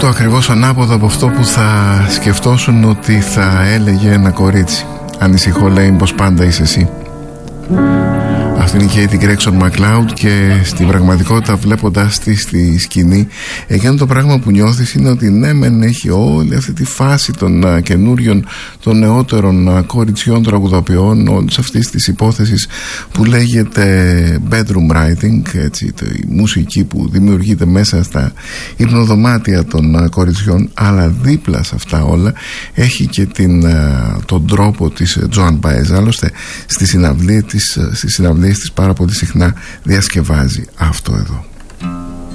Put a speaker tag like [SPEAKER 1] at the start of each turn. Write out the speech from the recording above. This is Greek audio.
[SPEAKER 1] το ακριβώς ανάποδο από αυτό που θα σκεφτόσουν ότι θα έλεγε ένα κορίτσι. Ανησυχώ, λέει, πως πάντα είσαι εσύ. Αυτή είναι και η Gregson MacLeod, και στην πραγματικότητα, βλέποντας τη στη σκηνή, εκείνο το πράγμα που νιώθεις είναι ότι ναι, μεν έχει όλη αυτή τη φάση των καινούριων, των νεότερων κοριτσιών τραγουδοποιών, όλης αυτής της υπόθεσης που λέγεται bedroom writing, έτσι, η μουσική που δημιουργείται μέσα στα υπνοδωμάτια των κοριτσιών, αλλά δίπλα σε αυτά όλα έχει και τον τρόπο της Joan Baez. Άλλωστε στις συναυλίες της πάρα πολύ συχνά διασκευάζει αυτό εδώ.